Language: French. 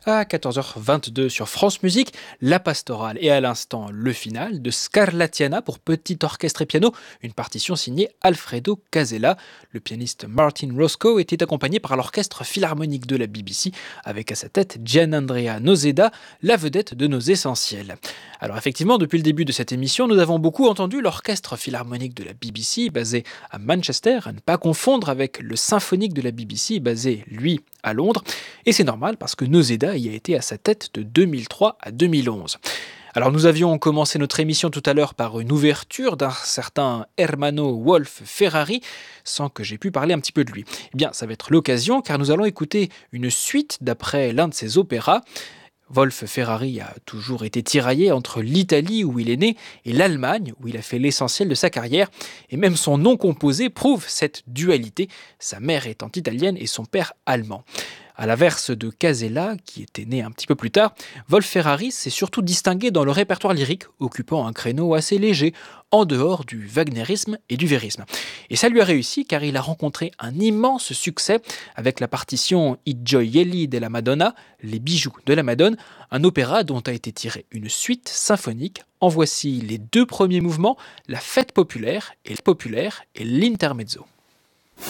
À 14h22 sur France Musique, la pastorale et à l'instant le final de Scarlatiana pour petit orchestre et piano, une partition signée Alfredo Casella. Le pianiste Martin Roscoe était accompagné par l'orchestre philharmonique de la BBC avec à sa tête Gianandrea Noseda, la vedette de nos essentiels. Alors effectivement, depuis le début de cette émission, nous avons beaucoup entendu l'orchestre philharmonique de la BBC basé à Manchester, à ne pas confondre avec le symphonique de la BBC basé, lui, à Londres. Et c'est normal parce que Noseda y a été à sa tête de 2003 à 2011. Alors nous avions commencé notre émission tout à l'heure par une ouverture d'un certain Hermano Wolf Ferrari, sans que j'aie pu parler un petit peu de lui. Eh bien, ça va être l'occasion car nous allons écouter une suite d'après l'un de ses opéras. Wolf Ferrari a toujours été tiraillé entre l'Italie où il est né et l'Allemagne où il a fait l'essentiel de sa carrière. Et même son nom composé prouve cette dualité, sa mère étant italienne et son père allemand. À l'inverse de Casella, qui était né un petit peu plus tard, Wolf Ferrari s'est surtout distingué dans le répertoire lyrique, occupant un créneau assez léger, en dehors du wagnérisme et du vérisme. Et ça lui a réussi car il a rencontré un immense succès avec la partition I gioielli della Madonna, les bijoux de la Madone, un opéra dont a été tirée une suite symphonique. En voici les deux premiers mouvements, la fête populaire et l'intermezzo.